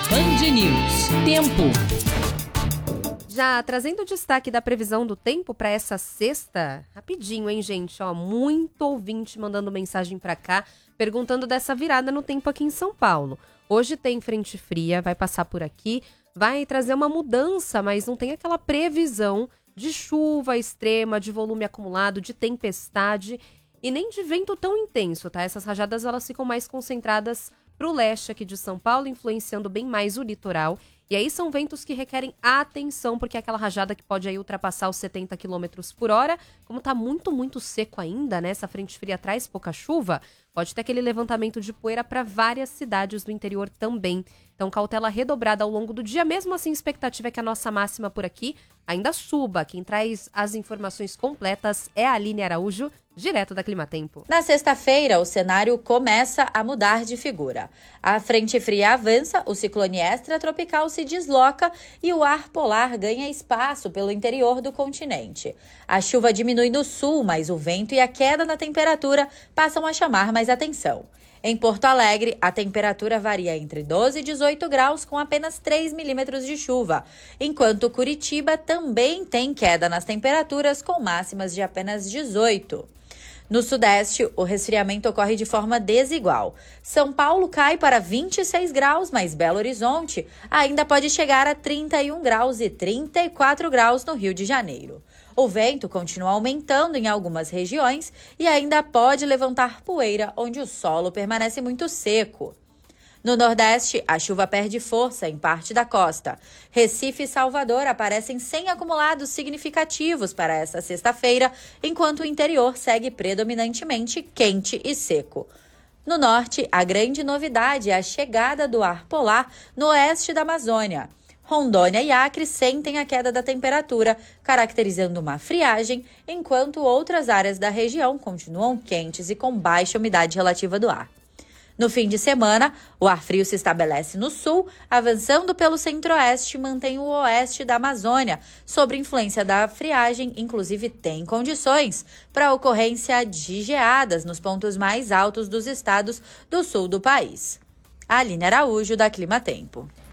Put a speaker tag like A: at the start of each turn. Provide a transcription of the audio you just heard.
A: Band News. Tempo.
B: Já trazendo o destaque da previsão do tempo para essa sexta, rapidinho, hein, gente? Ó, muito ouvinte mandando mensagem para cá, perguntando dessa virada no tempo aqui em São Paulo. Hoje tem frente fria, vai passar por aqui, vai trazer uma mudança, mas não tem aquela previsão de chuva extrema, de volume acumulado, de tempestade e nem de vento tão intenso, tá? Essas rajadas, elas ficam mais concentradas para o leste aqui de São Paulo, influenciando bem mais o litoral. E aí são ventos que requerem atenção, porque é aquela rajada que pode aí ultrapassar os 70 km por hora. Como tá muito seco ainda, né? Essa frente fria traz pouca chuva, pode ter aquele levantamento de poeira para várias cidades do interior também. Então, cautela redobrada ao longo do dia. Mesmo assim, a expectativa é que a nossa máxima por aqui ainda suba. Quem traz as informações completas é a Aline Araújo, direto da Climatempo.
C: Na sexta-feira, o cenário começa a mudar de figura. A frente fria avança, o ciclone extratropical se desloca e o ar polar ganha espaço pelo interior do continente. A chuva diminui no sul, mas o vento e a queda na temperatura passam a chamar mais atenção. Em Porto Alegre, a temperatura varia entre 12 e 18 graus com apenas 3 milímetros de chuva, enquanto Curitiba também tem queda nas temperaturas com máximas de apenas 18. No Sudeste, o resfriamento ocorre de forma desigual. São Paulo cai para 26 graus, mas Belo Horizonte ainda pode chegar a 31 graus e 34 graus no Rio de Janeiro. O vento continua aumentando em algumas regiões e ainda pode levantar poeira onde o solo permanece muito seco. No Nordeste, a chuva perde força em parte da costa. Recife e Salvador aparecem sem acumulados significativos para esta sexta-feira, enquanto o interior segue predominantemente quente e seco. No norte, a grande novidade é a chegada do ar polar no oeste da Amazônia. Rondônia e Acre sentem a queda da temperatura, caracterizando uma friagem, enquanto outras áreas da região continuam quentes e com baixa umidade relativa do ar. No fim de semana, o ar frio se estabelece no sul, avançando pelo centro-oeste e mantém o oeste da Amazônia. Sob influência da friagem, inclusive tem condições para a ocorrência de geadas nos pontos mais altos dos estados do sul do país. Aline Araújo, da Climatempo.